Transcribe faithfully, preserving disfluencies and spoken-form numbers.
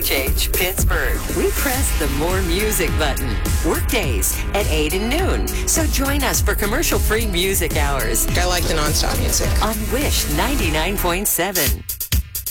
H Pittsburgh. We press the more music button. Workdays at eight and noon. So join us for commercial-free music hours I like the nonstop music. on Wish ninety-nine point seven.